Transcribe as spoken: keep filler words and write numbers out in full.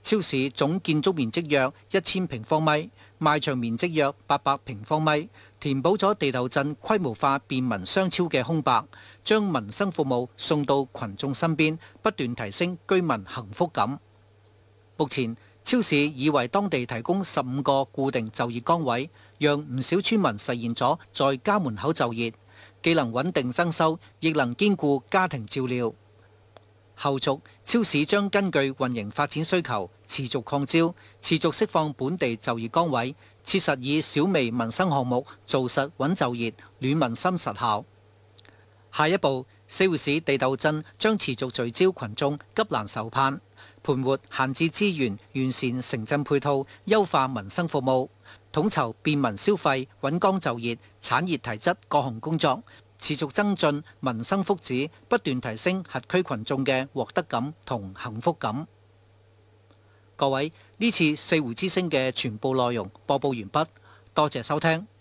超市總建築面積約一千平方米，賣場面積約八百平方米，填補咗地頭鎮規模化便民商超嘅空白，將民生服務送到群眾身邊，不斷提升居民幸福感。目前，超市已為當地提供十五個固定就業崗位，讓唔少村民實現咗在家門口就業，既能穩定增收，亦能兼顧家庭照料。後續，超市將根據運營發展需求，持續擴招，持續釋放本地就業崗位，切實以小微民生項目做實穩就業、暖民心實效。下一步，四會市地頭鎮將持續聚焦群眾急難愁盼，盤活閒置資源，完善城鎮配套，優化民生服務，統籌便民消費、穩崗就業、產業提質各項工作，持續增進民生福祉，不斷提升轄區群眾嘅獲得感同幸福感。各位，呢次四會之聲嘅全部內容播報完畢，多謝收聽。